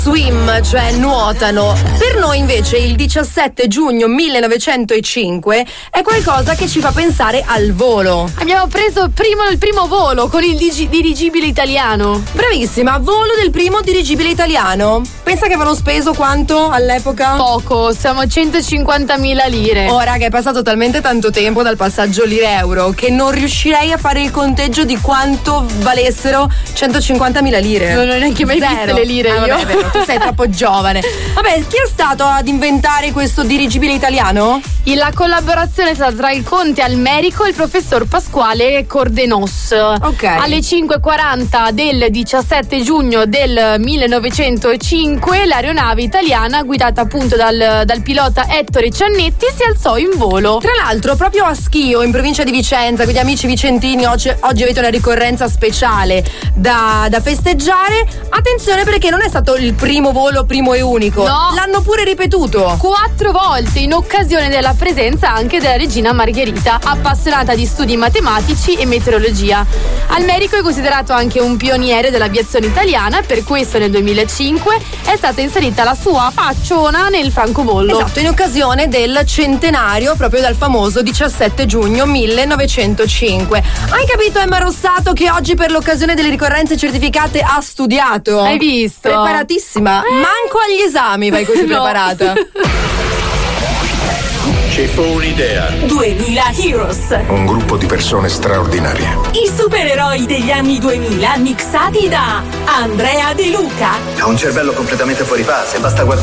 swim, cioè nuotano. Per noi invece il 17 giugno 1905 è qualcosa che ci fa pensare al volo. Abbiamo preso il primo volo con il dirigibile italiano. Bravissima, volo del primo dirigibile italiano. Pensa che avevano speso quanto all'epoca? Poco, siamo a 150.000 lire. Oh raga, è passato talmente tanto tempo dal passaggio lire-euro che non riuscirei a fare il conteggio di quanto valessero 150.000 lire. Non ho neanche mai viste le lire io. Vabbè, vero, tu sei troppo giovane. Vabbè, chi è stato ad inventare questo dirigibile italiano? La collaborazione è stata tra il conte Almerico e il professor Pasquale Cordenos. Ok. Alle 5:40 del 17 giugno del 1905 l'aeronave italiana, guidata appunto dal pilota Ettore Ciannetti, si alzò in volo. Tra l'altro, proprio a Schio, in provincia di Vicenza, quindi amici vicentini, oggi avete una ricorrenza speciale da festeggiare. Attenzione, perché non è stato il primo volo, primo e unico. No. L'hanno pure ripetuto 4 volte, in occasione della presenza anche della regina Margherita, appassionata di studi matematici e meteorologia. Almerico è considerato anche un pioniere dell'aviazione italiana, per questo nel 2005 è stata inserita la sua facciona nel francobollo. Esatto, in occasione del centenario proprio dal famoso 17 giugno 1905. Hai capito, Emma Rossato, che oggi per l'occasione delle ricorrenze certificate ha studiato? Hai visto? Preparatissima. Manco agli esami vai così preparata. Ci fu un'idea. 2000 Heroes. Un gruppo di persone straordinarie. I supereroi degli anni 2000 mixati da Andrea De Luca. Ha un cervello completamente fuori fase, basta guardare.